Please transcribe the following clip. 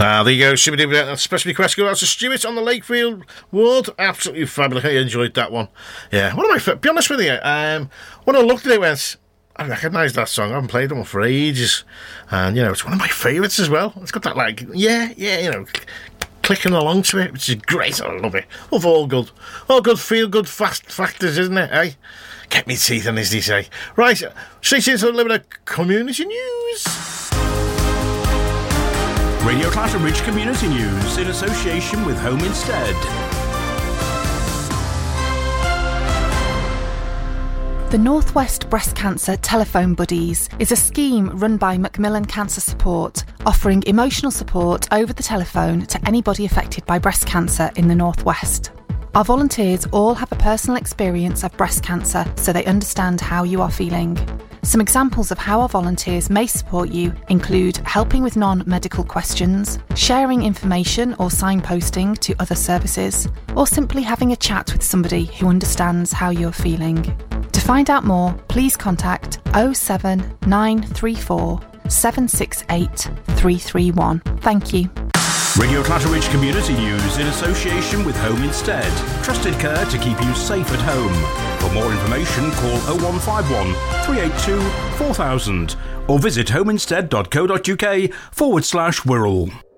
There you go, special request go out to Stuart on the Lakefield ward. Absolutely fabulous. I enjoyed that one. Yeah, one of my be honest with you, when I looked at it, I recognise that song. I haven't played them for ages, and it's one of my favourites as well. It's got that clicking along to it, which is great. I love it. All good feel good fast factors, isn't it? Eh? Get me teeth in, as they say. Right, straight into a little bit of community news. Radio Clatterbridge Community News in association with Home Instead. The North West Breast Cancer Telephone Buddies is a scheme run by Macmillan Cancer Support, offering emotional support over the telephone to anybody affected by breast cancer in the North West. Our volunteers all have a personal experience of breast cancer, so they understand how you are feeling. Some examples of how our volunteers may support you include helping with non-medical questions, sharing information or signposting to other services, or simply having a chat with somebody who understands how you're feeling. To find out more, please contact 07934 768 331. Thank you. Radio Clatterbridge Community News in association with Home Instead. Trusted care to keep you safe at home. For more information, call 0151 382 4000 or visit homeinstead.co.uk/Wirral.